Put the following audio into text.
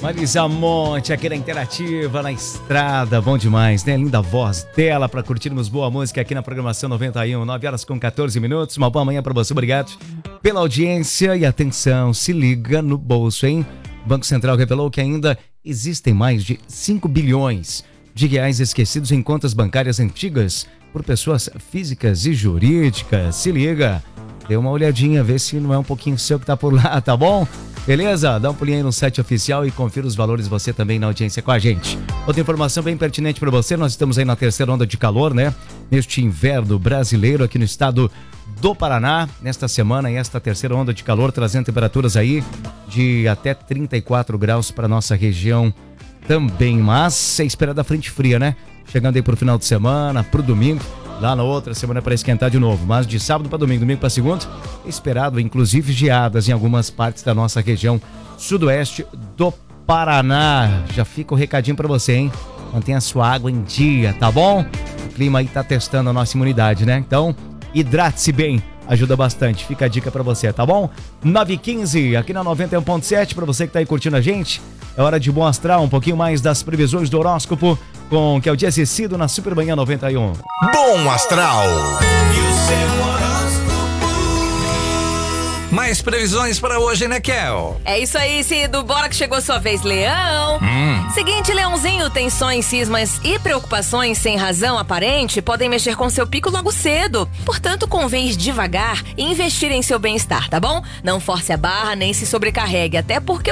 Marisa Monte, aqui na Interativa, na estrada, bom demais, né? Linda voz dela para curtirmos boa música aqui na programação 91, 9 horas com 14 minutos. Uma boa manhã para você, obrigado pela audiência e atenção, se liga no bolso, hein? O Banco Central revelou que ainda existem mais de 5 bilhões de reais esquecidos em contas bancárias antigas por pessoas físicas e jurídicas. Se liga, dê uma olhadinha, vê se não é um pouquinho seu que tá por lá, tá bom? Beleza? Dá um pulinho aí no site oficial e confira os valores você também na audiência com a gente. Outra informação bem pertinente para você, nós estamos aí na terceira onda de calor, né? Neste inverno brasileiro aqui no estado do Paraná, nesta semana e esta terceira onda de calor, trazendo temperaturas aí de até 34 graus para nossa região também, mas é esperada a frente fria, né? Chegando aí pro final de semana, pro domingo, lá na outra semana para esquentar de novo, mas de sábado para domingo, domingo para segunda, esperado inclusive geadas em algumas partes da nossa região sudoeste do Paraná. Já fica o recadinho para você, hein? Mantenha a sua água em dia, tá bom? O clima aí tá testando a nossa imunidade, né? Então, hidrate-se bem, ajuda bastante. Fica a dica pra você, tá bom? 9h15, aqui na 91.7, pra você que tá aí curtindo a gente. É hora de Bom Astral, um pouquinho mais das previsões do horóscopo com que é o dia Cecido na Super Manhã 91. Bom Astral. E o seu horóscopo. Mais previsões para hoje, né, Kel? É isso aí, Cido. Bora que chegou sua vez, Leão. Seguinte, Leãozinho, tensões, cismas e preocupações sem razão aparente podem mexer com seu pico logo cedo. Portanto, convém ir devagar e investir em seu bem-estar, tá bom? Não force a barra nem se sobrecarregue, até porque